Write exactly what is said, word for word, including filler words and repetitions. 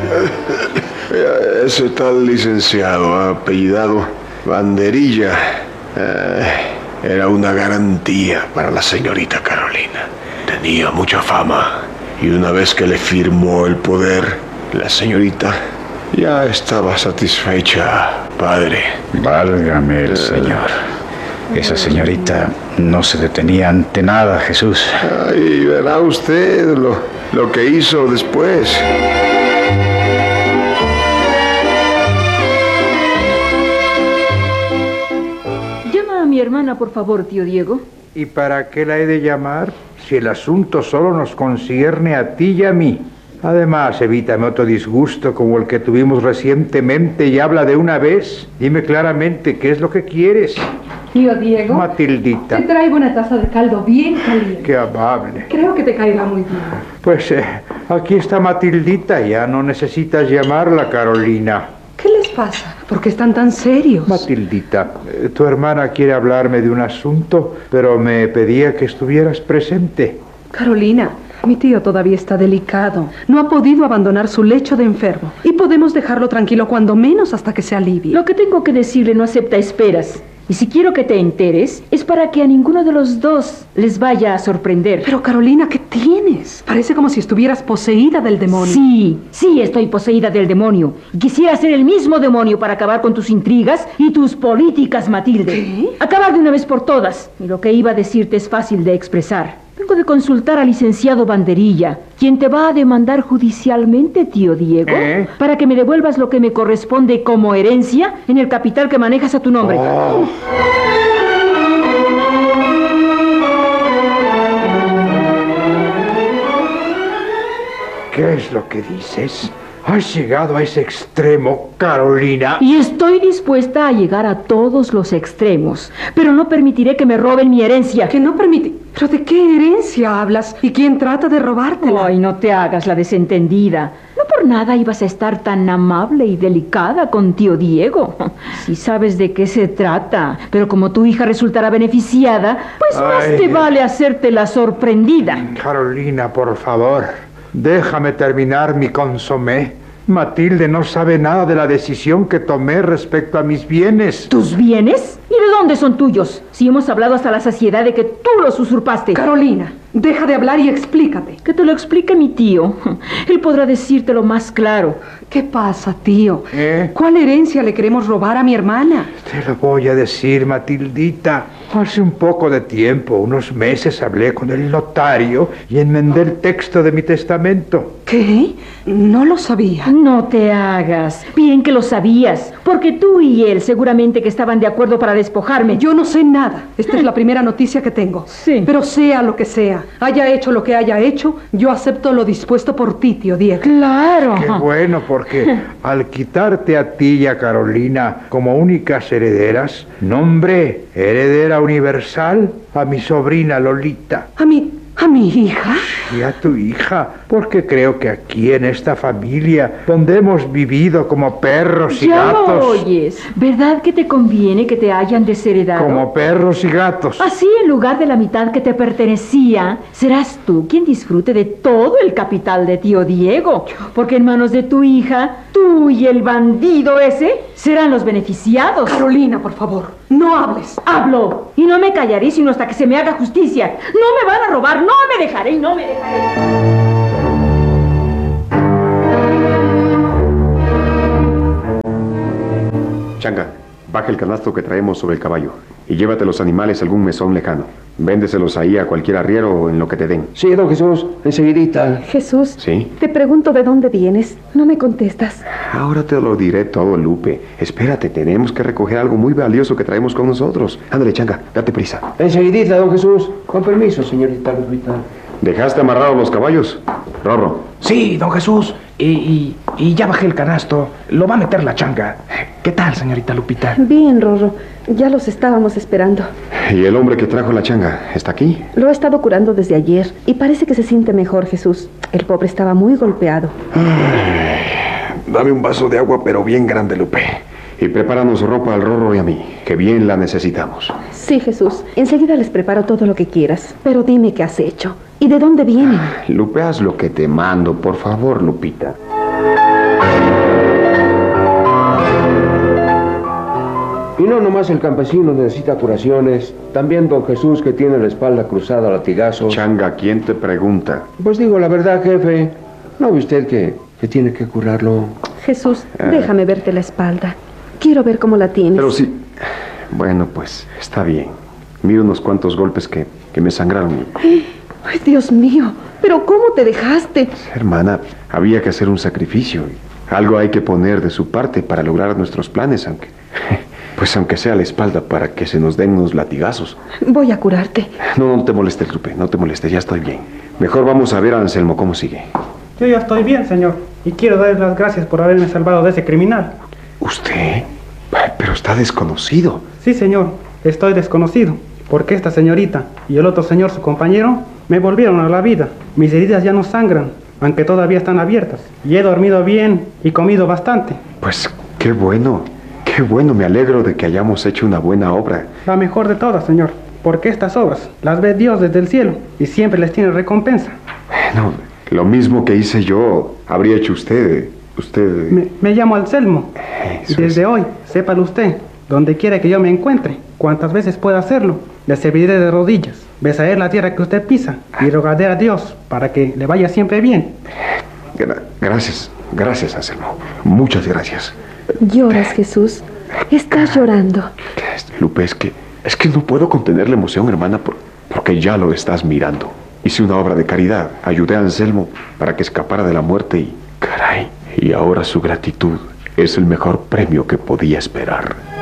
Ese tal licenciado, apellidado Banderilla, eh, era una garantía para la señorita Carolina. Tenía mucha fama y una vez que le firmó el poder, la señorita ya estaba satisfecha, padre. Válgame el Señor. Esa señorita no se detenía ante nada, Jesús. Ay, verá usted lo, lo que hizo después. Llama a mi hermana, por favor, tío Diego. ¿Y para qué la he de llamar si el asunto solo nos concierne a ti y a mí? Además, evítame otro disgusto como el que tuvimos recientemente y habla de una vez. Dime claramente qué es lo que quieres. Tío Diego. Matildita. Te traigo una taza de caldo bien caliente. Qué amable. Creo que te caerá muy bien. Pues eh, aquí está Matildita. Ya no necesitas llamarla, Carolina. ¿Qué les pasa? ¿Por qué están tan serios? Matildita, eh, tu hermana quiere hablarme de un asunto, pero me pedía que estuvieras presente. Carolina, mi tío todavía está delicado. No ha podido abandonar su lecho de enfermo. Y podemos dejarlo tranquilo cuando menos hasta que se alivie. Lo que tengo que decirle no acepta esperas. Y si quiero que te enteres, es para que a ninguno de los dos les vaya a sorprender. Pero Carolina, ¿qué tienes? Parece como si estuvieras poseída del demonio. Sí, sí estoy poseída del demonio. Y quisiera ser el mismo demonio para acabar con tus intrigas y tus políticas, Matilde. ¿Qué? Acabar de una vez por todas. Y lo que iba a decirte es fácil de expresar. Vengo de consultar al licenciado Banderilla, quien te va a demandar judicialmente, tío Diego, ¿Eh? para que me devuelvas lo que me corresponde como herencia en el capital que manejas a tu nombre. Oh. ¿Qué es lo que dices? ¿Has llegado a ese extremo, Carolina? Y estoy dispuesta a llegar a todos los extremos, pero no permitiré que me roben mi herencia. Que no permite... ¿Pero de qué herencia hablas? ¿Y quién trata de robártela? Ay, no te hagas la desentendida. No por nada ibas a estar tan amable y delicada con tío Diego. Sí sabes de qué se trata, pero como tu hija resultará beneficiada, pues más Ay. te vale hacerte la sorprendida. Carolina, por favor, déjame terminar mi consomé. Matilde no sabe nada de la decisión que tomé respecto a mis bienes. ¿Tus bienes? ¿Y de dónde son tuyos? Si hemos hablado hasta la saciedad de que tú los usurpaste. Carolina, deja de hablar y explícate. Que te lo explique mi tío. Él podrá decírtelo más claro. ¿Qué pasa, tío? ¿Eh? ¿Cuál herencia le queremos robar a mi hermana? Te lo voy a decir, Matildita. Hace un poco de tiempo, unos meses, hablé con el notario y enmendé el texto de mi testamento. ¿Qué? No lo sabía. No te hagas. Bien que lo sabías. Porque tú y él seguramente que estaban de acuerdo para despojarme. Yo no sé nada. Esta es la primera noticia que tengo. Sí. Pero sea lo que sea, haya hecho lo que haya hecho, yo acepto lo dispuesto por ti, tío Diego. Claro. Qué bueno, porque al quitarte a ti y a Carolina como únicas herederas, nombré heredera universal a mi sobrina Lolita. ¿A mí? ¿A mi hija? Y a tu hija, porque creo que aquí en esta familia, donde hemos vivido como perros y Ya gatos. lo oyes. ¿Verdad que te conviene que te hayan desheredado? Como perros y gatos. Así, en lugar de la mitad que te pertenecía, serás tú quien disfrute de todo el capital de tío Diego. Porque en manos de tu hija, tú y el bandido ese serán los beneficiados. Carolina, por favor, no hables. Hablo, y no me callaré sino hasta que se me haga justicia. No me van a robar, no me dejaré y no me dejaré. Changa, baja el canasto que traemos sobre el caballo y llévate los animales a algún mesón lejano. Véndeselos ahí a cualquier arriero o en lo que te den. Sí, don Jesús, enseguidita. Jesús, ¿Sí? te pregunto de dónde vienes. No me contestas. Ahora te lo diré todo, Lupe. Espérate, tenemos que recoger algo muy valioso que traemos con nosotros. Ándale, Changa, date prisa. Enseguidita, don Jesús. Con permiso, señorita Lupita. ¿Dejaste amarrados los caballos? Rorro. Sí, don Jesús. Y, y, y ya bajé el canasto. Lo va a meter la Changa. ¿Qué tal, señorita Lupita? Bien, Rorro. Ya los estábamos esperando. ¿Y el hombre que trajo la Changa está aquí? Lo he estado curando desde ayer y parece que se siente mejor, Jesús. El pobre estaba muy golpeado. Ay, dame un vaso de agua, pero bien grande, Lupe. Y prepáranos ropa al Rorro y a mí, que bien la necesitamos. Sí, Jesús. Enseguida les preparo todo lo que quieras. Pero dime qué has hecho. ¿Y de dónde vienen? Lupe, haz lo que te mando, por favor, Lupita. Y no nomás el campesino necesita curaciones, también don Jesús que tiene la espalda cruzada a latigazos. Changa, ¿quién te pregunta? Pues digo la verdad, jefe. ¿No ve usted que, que tiene que curarlo? Jesús, Ah. déjame verte la espalda. Quiero ver cómo la tienes. Pero sí. Bueno, pues está bien. Mira unos cuantos golpes que, que me sangraron. Ay, Dios mío, pero ¿cómo te dejaste? Hermana, había que hacer un sacrificio. Algo hay que poner de su parte para lograr nuestros planes, aunque... Pues aunque sea la espalda para que se nos den unos latigazos. Voy a curarte. No, no te molestes, Lupe, no te molestes, ya estoy bien. Mejor vamos a ver a Anselmo cómo sigue. Yo ya estoy bien, señor, y quiero darles las gracias por haberme salvado de ese criminal. ¿Usted? Ay, pero está desconocido. Sí, señor, estoy desconocido, porque esta señorita y el otro señor, su compañero, me volvieron a la vida. Mis heridas ya no sangran, aunque todavía están abiertas, y he dormido bien y comido bastante. Pues qué bueno, qué bueno, me alegro de que hayamos hecho una buena obra. La mejor de todas, señor, porque estas obras las ve Dios desde el cielo y siempre les tiene recompensa. Bueno, lo mismo que hice yo, habría hecho usted. Usted... Me, me llamo Anselmo, y Eso desde es. hoy, sépalo usted, donde quiera que yo me encuentre, cuantas veces pueda hacerlo, le serviré de rodillas, besaré la tierra que usted pisa y rogaré a Dios para que le vaya siempre bien. Gra- gracias, gracias, Anselmo. Muchas gracias. Lloras, Jesús. Estás llorando. Lupe, es que, es que no puedo contener la emoción, hermana, por- porque ya lo estás mirando. Hice una obra de caridad, ayudé a Anselmo para que escapara de la muerte y, caray, y ahora su gratitud es el mejor premio que podía esperar.